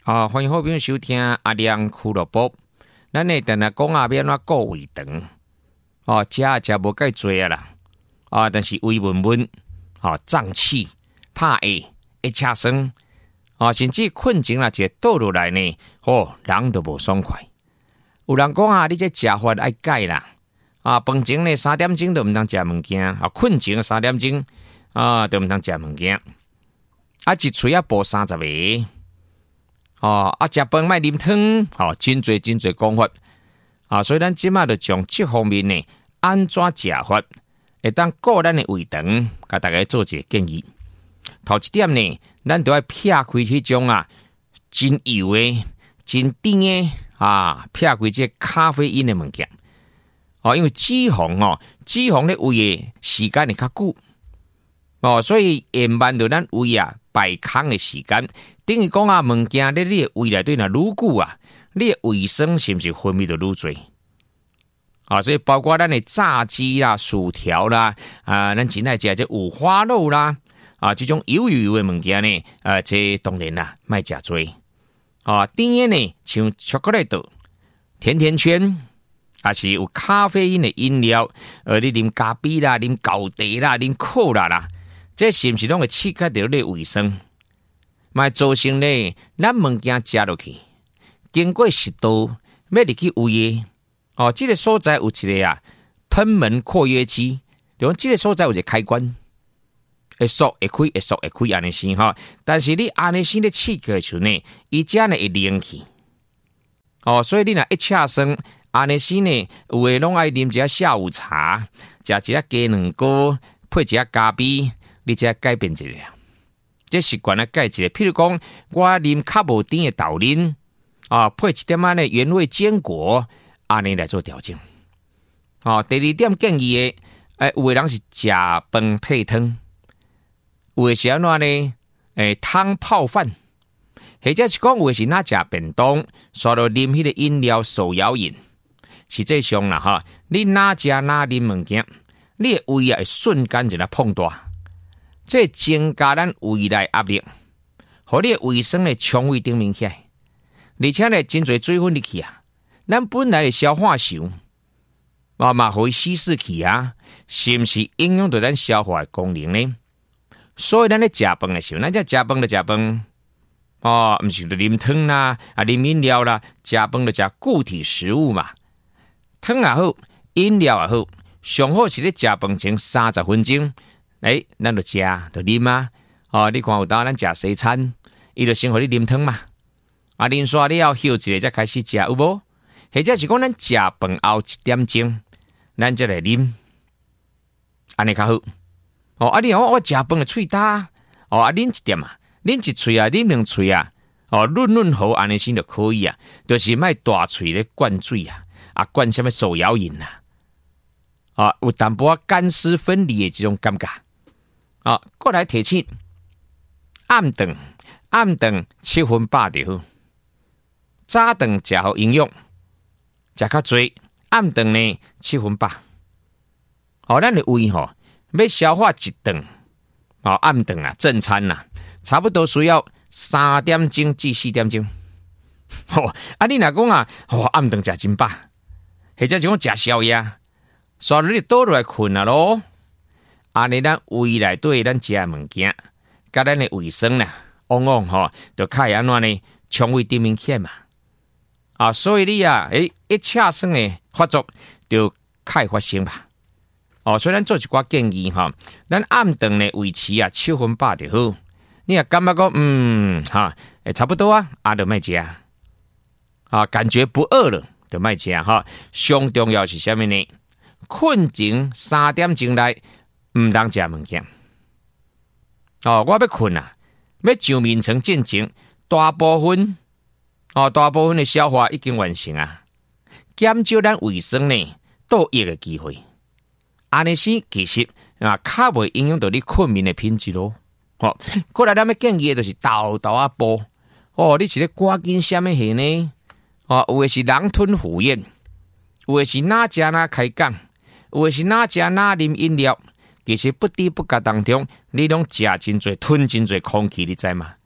欢迎好朋友收听阿亮俱乐部。咱呢，等下讲要安怎顾胃肠。食无介多啊啦。但是胃闷闷，胀气、怕饿、会车酸，甚至困前啦，一倒落来呢，人都无爽快。有人讲你这食法爱改啦。饭前呢3点钟都毋通食物件，困前3点钟都毋通食物件。一喙补30个。食饭莫啉汤，真侪讲法。所以咱即马就从这方面呢，安怎食法，会当顾咱的胃肠，甲大家做一个建议。头一点呢，咱就要撇开迄种真油的、真甜的撇开这咖啡因的物件。因为脂肪咧胃的时间会较久。所以延慢到咱胃排空的时间。等于讲物件咧，你的胃内底若愈久你的胃酸是毋是分泌就愈多？所以包括咱的炸鸡啦、薯条啦，咱真爱食这五花肉啦，这种油的物件呢，这当然啦，莫食多。甜的呢，像巧克力豆、甜甜圈，还是有咖啡因的饮料，你啉咖啡啦、啉高茶啦、啉可乐啦，这是毋是拢会刺激到你的胃酸？嘛造成呢，咱物件食落去，经过食道要入去胃的，这个所在有一个喷门括约肌，就讲这个所在有一个开关，会缩会开，会缩会开安尼先但是你安尼先咧刺激的时候呢，伊只呢会冷去，所以你若一车酸，安尼先呢，有诶拢爱啉一下下午茶，食一下鸡卵糕，配一下咖啡，你才改变一下。这习惯改一下，譬如讲，我啉较无甜的豆奶，配一点呢原味坚果，安尼来做调整。第二点建议的，有的人是食饭配汤，有的是安怎呢？汤泡饭，或者是讲有的是哪食便当，刷到啉迄个饮料手摇饮。实际上啦，你哪食哪啉物件，你的胃会瞬间就碰大。这增加咱胃内压力，互你的胃酸的肠胃顶面起来，而且呢，真侪水分入去咱本来的消化球，嘛互伊稀释去是毋是影响到咱消化的功能呢？所以咱咧食饭的时候，咱食饭就食饭，毋是就啉汤啦，啉饮料啦，食饭就食固体食物嘛，汤也好，饮料也好，上好是咧食饭前30分钟。咱就食就啉你看有当咱食西餐，伊就先互你啉汤嘛。啉煞了休一下才开始食，有无？或者是讲咱食饭后1点钟，咱才来啉，安尼较好。你讲我食饭的喙焦，啉一点啉一喙啉2喙润喉安尼先就可以就是莫大喙咧灌水灌什么手摇饮有淡薄干湿分离的这种感觉。过来提醒，暗顿7分饱就好，早顿食好营养，食较多，暗顿呢7分饱。咱的胃要消化一顿，暗顿正餐差不多需要3点钟至4点钟。你若讲暗顿食真饱，或者是讲食宵夜，所以你倒落来困咯。安尼咱胃内底咱食的物件，甲咱的胃酸往往就较会安怎呢？肠胃顶面起来嘛。所以你一车酸的发作就较会发生吧。所以咱做一寡建议咱暗顿的维持7分饱就好。你也感觉讲差不多就莫食感觉不饿了就莫食上重要是啥物呢？困前3点钟内毋通食物件。我要困要上眠床进前，大部分的消化已经完成减少咱胃酸呢倒溢的机会。安尼先其实较袂影响到你困眠的品质咯。过来咱要建议的就是豆补。你是咧赶紧什么事呢？有的是狼吞虎咽，有的是哪食哪开讲，有的是哪食哪啉饮料。其实不知不觉当中，你拢食真侪，吞真侪空气，你知吗？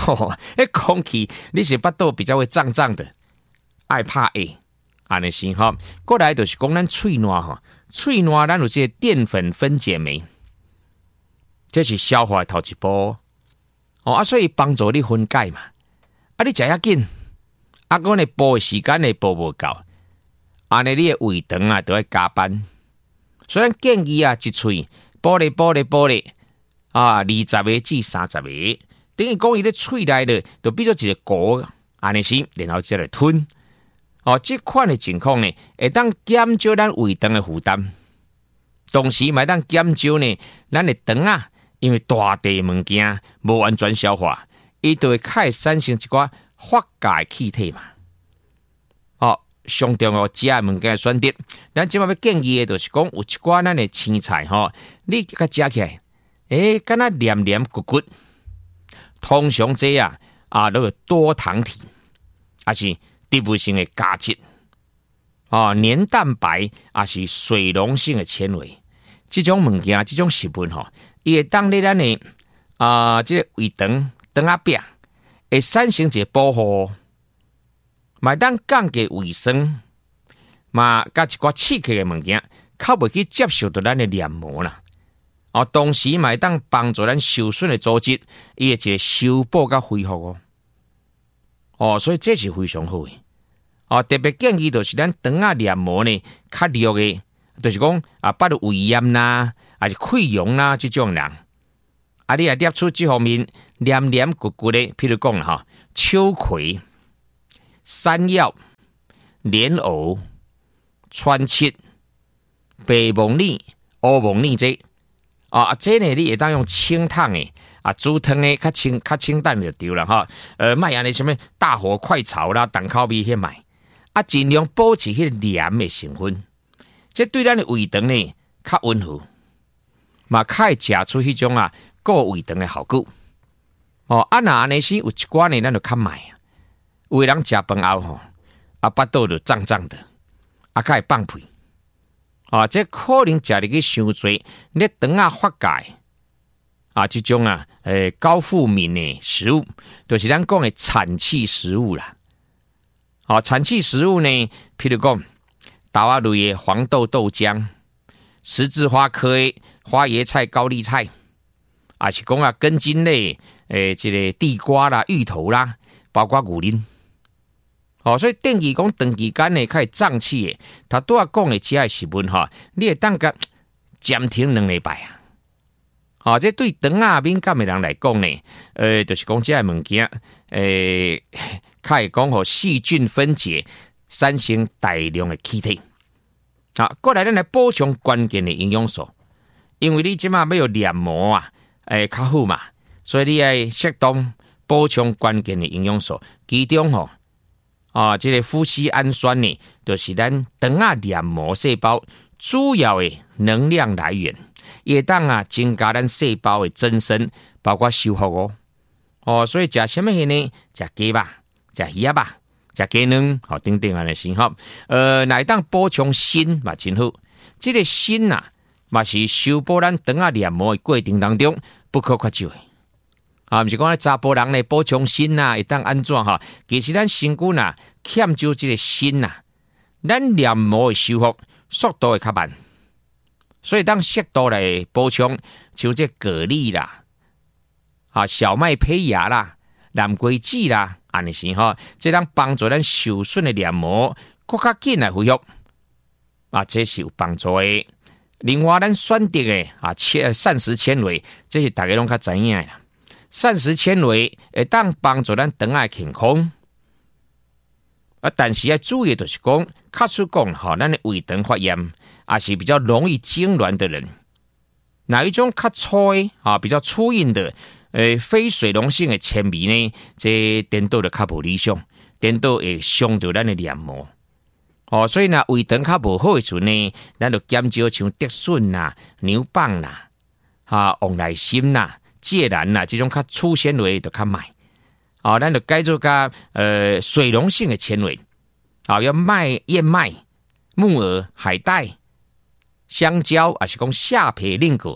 空气你是巴肚比较会胀胀的，爱怕诶，安尼是吼。过来就是讲咱喙烂吼，喙烂咱有这个淀粉分解酶，这是消化头一步所以帮助你分解嘛。你食遐紧，我呢补的时间呢补无够，安尼你的胃肠都要加班。所以咱建议一喙补咧20个至30个，等于讲伊咧喙内咧，就变做一个果，安尼是，然后再来吞。这款的情况呢，会当减少咱胃肠的负担，同时嘛当减少呢咱的肠因为大地物件无完全消化，伊就会开始产生一寡发酵气体嘛。上重要食的物件选择，咱即摆要建议的就是讲有一寡咱的青菜你甲食起来，敢若黏黏骨骨，通常这都有多糖体，还是低维性的胶质，黏蛋白，还是水溶性的纤维，这种物件，这种食物伊会当咧咱的这个胃肠壁会产生一个保护。嘛当降低卫生，嘛甲一寡刺激的物件，较袂去接受到咱的黏膜啦。同时嘛当帮助咱受损的组织，伊会一个修补甲恢复所以这是非常好的。特别建议就是咱肠黏膜呢较弱的，就是讲巴肚胃炎啦，还是溃疡啦这种人，你也摄出这方面黏黏骨骨的，譬如讲秋葵。山药、莲藕、川七、白木耳、乌木耳这呢你会当用清汤的煮汤的较清淡就对了卖安尼什么大火快炒啦、重口味去卖尽量保持迄个黏的成分，这对咱的胃肠呢较温和，嘛较会食出迄种顾胃肠的效果若安尼是有一寡呢咱就较卖有的人食饭后巴肚就胀胀的，较会放屁这可能食入去伤多，你肠发酵这种高负敏的食物，就是咱讲的产气食物啦。产气食物呢，譬如讲豆类的黄豆豆浆、十字花科的花椰菜、高丽菜，是讲根茎类这个地瓜啦、芋头啦，包括牛奶。所以定义讲长期间呢，较会胀气的，他拄仔讲的这些食物你会当个暂停2礼拜这对肠敏感的人来讲呢，就是讲这些物件，较会讲细菌分解，产生大量的气体。过来咱来补充关键的营养素，因为你即马要有黏膜较好嘛，所以你要适当补充关键的营养素，其中这个麩酰氨酸呢，就是咱肠黏膜细胞主要的能量来源，也当增加咱细胞的增生，包括修复所以食什么呢？食鸡吧，食鱼吧，食鸡卵等等安尼先来当补充锌嘛，真好。这个锌嘛是修补咱肠黏膜的过程当中不可缺少的。不是讲查甫人咧补充锌会当安怎其实咱身躯欠少这个锌咱黏膜的修复速度会较慢，所以当适度来补充，像这蛤蜊啦、小麦胚芽啦、蓝龟子啦，安尼是这当帮助咱受损的黏膜更较紧来恢复这是有帮助的。另外，咱选择的膳食纤维，这是大家拢较知影的啦。膳食纤维会当帮助咱肠的健康，但是要注意的就是讲，卡出讲咱的胃肠发炎，也是比较容易痉挛的人，哪一种较粗的比较粗硬的非水溶性的纤维呢？这颠倒就较无理想，颠倒会伤到咱的黏膜。所以胃肠较无好的时候呢，咱就减少像竹笋啦、牛蒡啦、往来心啦、芥兰啦，这种较粗纤维就较卖。咱就改做甲水溶性的纤维，要燕麦、木耳、海带、香蕉，还是讲下皮令果，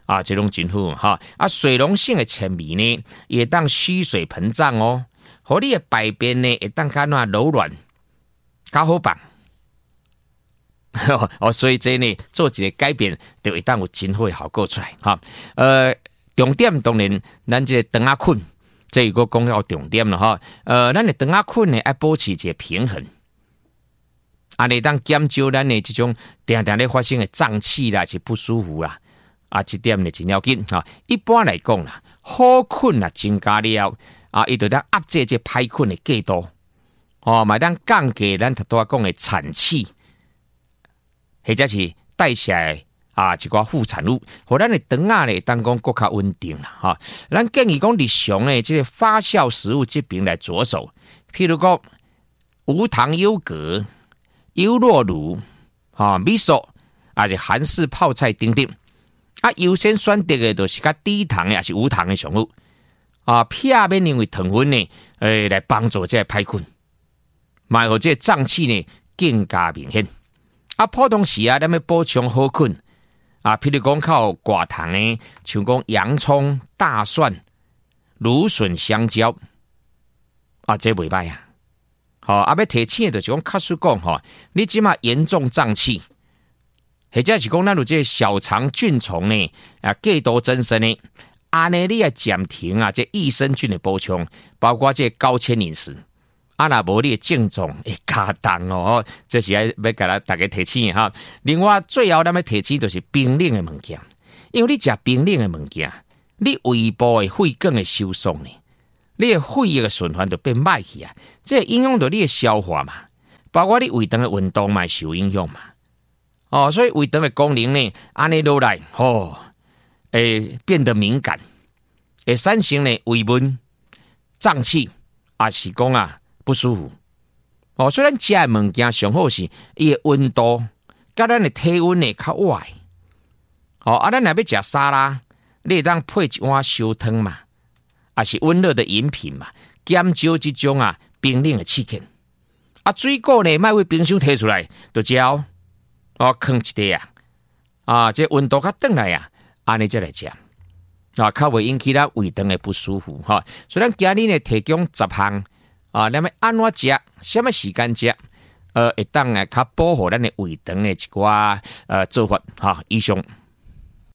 啊，这种真好哈。啊，水溶性的纤维呢，也当吸水膨胀哦，和你的排便呢，也当较那柔软，较好办。哦，所以这呢，做一个改变，就会当有真好的效果出来哈。重点当然，咱这肠仔菌，这个讲到重点了哈。咱的肠仔菌呢，要保持一个平衡。啊，你当减少咱的这种常常咧发生的胀气啦，是不舒服啦，啊，这点呢真要紧哈。一般来讲啦，好菌啊增加了啊，伊就当压制这歹菌的过度，哦，嘛当降低咱头拄讲的产气，或者是代谢的啊一寡副产物，互咱的肠仔咧当讲更较稳定啦哈。咱建议讲日常的这个发酵食物这边来着手，譬如讲无糖优格。优酪乳、米索，还是韩式泡菜等等，啊，优先选择的就是较低糖的，也是无糖的食物，啊，避免因为糖分呢，来帮助这个歹菌，买互这个胀气呢更加明显。啊，普通时啊，咱要补充好菌，啊，譬如讲靠寡糖的，像讲洋葱、大蒜、芦笋、香蕉，啊，这袂歹啊。好，啊，要提醒的就是讲，卡叔讲哈，你即马严重胀气，或者是讲咱有这个小肠菌虫呢，啊，过度增生呢，安尼你要暂停啊，这益生菌的补充，包括这高纤饮食，啊，若无你的症状会加重哦，这是要给大家提醒哈。另外，最后咱要提醒就是冰冷的物件，因为你食冰冷的物件，你胃部的肺管的收缩呢。你的血液的循环就变歹去啊，这影响到你的消化嘛，包括你胃肠的运动嘛受影响嘛。哦，所以胃肠的功能呢，安尼落来，会变得敏感，会产生呢胃闷、胀气，也是讲啊不舒服。哦，虽然食的物件上好是伊的温度，甲咱的体温呢较歪。哦，啊，咱若要食沙拉，你会当配一碗烧汤嘛。也是温热的饮品嘛，减少这种啊冰冷的刺激。啊，水果呢，莫为冰箱摕出来就嚼，哦，放一块啊，这温度较转来啊，安尼才来食，啊，较袂引起咱胃肠的不舒服哈。所以咱今日呢提供10项啊，咱要安怎食，什么时间食，会当较保护咱的胃肠的一寡做法哈。以上。